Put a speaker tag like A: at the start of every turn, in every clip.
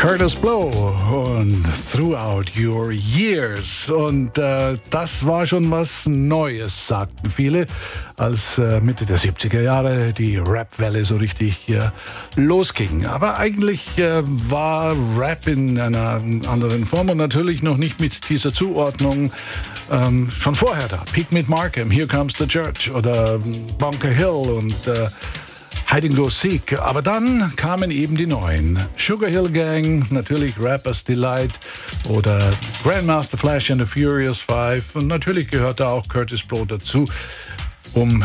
A: Curtis Blow und Throughout Your Years. Und das war schon was Neues, sagten viele, als Mitte der 70er Jahre die Rap-Welle so richtig losging. Aber eigentlich war Rap in einer anderen Form und natürlich noch nicht mit dieser Zuordnung schon vorher da. Pete mit Markham, Here Comes the Church oder Bunker Hill und Hide and Go Seek. Aber dann kamen eben die neuen. Sugar Hill Gang, natürlich Rapper's Delight oder Grandmaster Flash and the Furious Five. Und natürlich gehört da auch Curtis Blow dazu, um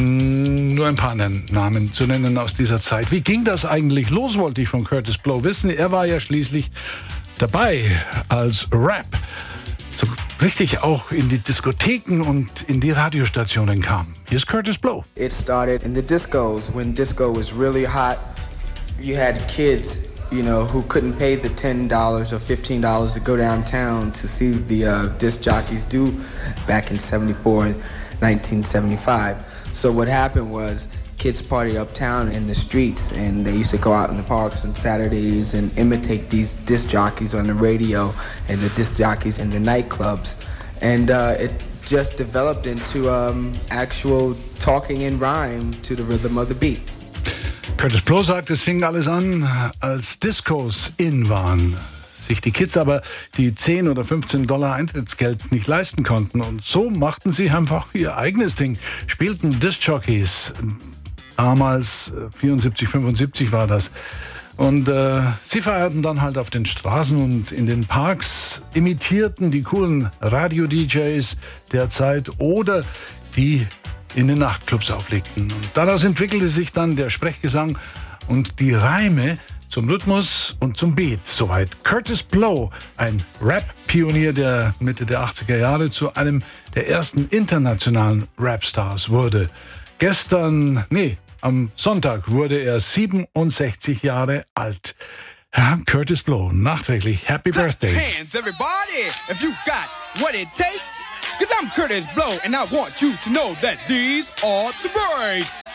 A: nur ein paar Namen zu nennen aus dieser Zeit. Wie ging das eigentlich los, wollte ich von Curtis Blow wissen. Er war ja schließlich dabei, als Rap so richtig auch in die Diskotheken und in die Radiostationen kam. Here's Curtis Blow.
B: It started in the discos. When disco was really hot, you had kids, you know, who couldn't pay the $10 or $15 to go downtown to see the disc jockeys do back in 74 and 1975. So what happened was kids party uptown in the streets, and they used to go out in the parks on Saturdays and imitate these disc jockeys on the radio and the disc jockeys in the nightclubs. And it just developed into actual talking in rhyme to the rhythm of the beat.
A: Curtis Blow sagt, es fing alles an, als Discos in waren. Sich die Kids aber die 10 oder 15 Dollar Eintrittsgeld nicht leisten konnten. Und so machten sie einfach ihr eigenes Ding. Spielten Disc-Jockeys. Damals, 74, 75 war das. Und sie feierten dann halt auf den Straßen und in den Parks, imitierten die coolen Radio-DJs der Zeit oder die in den Nachtclubs auflegten. Und daraus entwickelte sich dann der Sprechgesang und die Reime zum Rhythmus und zum Beat. Soweit Curtis Blow, ein Rap-Pionier der Mitte der 80er Jahre, zu einem der ersten internationalen Rapstars wurde. Am Sonntag wurde er 67 Jahre alt. Herr Curtis Blow, nachträglich Happy Birthday.
C: Hands, everybody, if you got what it takes. 'Cause I'm Curtis Blow, and I want you to know that these are the breaks.